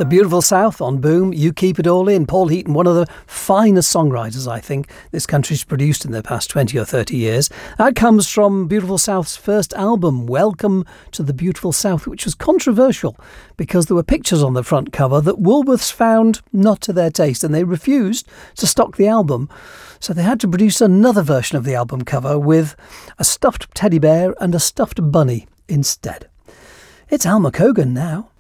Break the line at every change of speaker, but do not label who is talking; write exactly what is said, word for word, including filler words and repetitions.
The Beautiful South on Boom, You Keep It All In. Paul Heaton, one of the finest songwriters I think this country's produced in the past twenty or thirty years. That comes from Beautiful South's first album, Welcome to the Beautiful South, which was controversial because there were pictures on the front cover that Woolworths found not to their taste, and they refused to stock the album. So they had to produce another version of the album cover with a stuffed teddy bear and a stuffed bunny instead. It's Alma Cogan now.